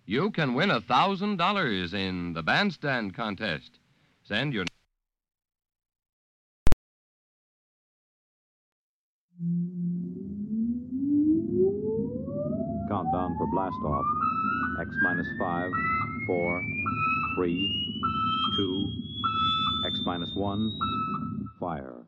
you can win $1,000 in the Bandstand contest. Send your... Countdown for blast off. X minus 5, 4, 3, 2, X minus 1, fire.